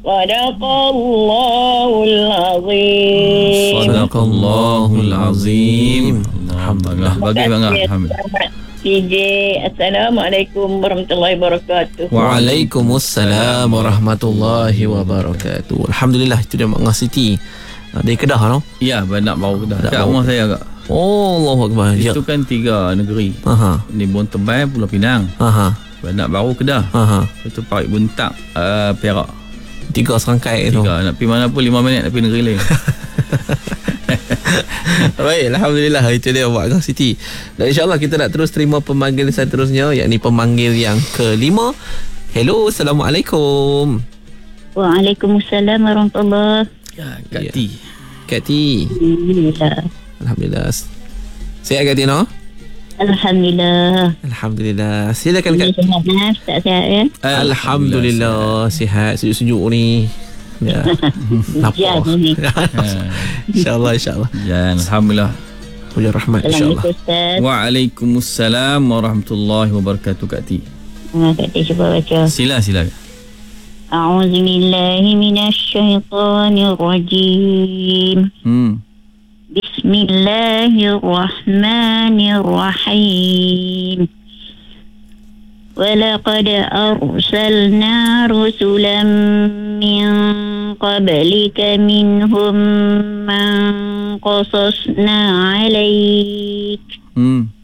Sadaqallahul azim. Sadaqallahul azim. Alhamdulillah. Bagi banget. Alhamdulillah. PJ, Assalamualaikum warahmatullahi wabarakatuh. Waalaikumsalam warahmatullahi wabarakatuh. Alhamdulillah, itu dia Mak Ngah Siti dari Kedah, no? Ya, Bandar Baru Kedah. Dekat rumah saya agak. Oh, Allahu Akbar. Itu kan 3 negeri. Ni Bontebal, Pulau Pinang. Bandar Baru Kedah. Itu Parit Buntak, Perak. 3 serangkai tu. 3. Nak pergi mana pun 5 minit nak pergi negeri lain. Baik, Alhamdulillah, itu dia Mak Ngah Siti. Dan insyaAllah kita nak terus terima pemanggil seterusnya, yakni pemanggil yang ke-5. Hello, Assalamualaikum. Waalaikumsalam warahmatullahi. Ya, Kak T. Kak T. Alhamdulillah. Sihat Kak T, no? Alhamdulillah. Alhamdulillah. Silakan Kak. Sihat ya. Alhamdulillah, sihat, sejuk-sejuk ni. Ya. Lapar. InsyaAllah. Ya, Alhamdulillah. Hujan rahmat, insyaAllah. Waalaikumsalam warahmatullahi wabarakatuh, Kak T. Kak T cuba baca. Sila. A'udzubillahi minasyaitanirrajim. Bismillahirrahmanirrahim. ولقد أرسلنا رسلا من قبلك منهم من قصصنا عليك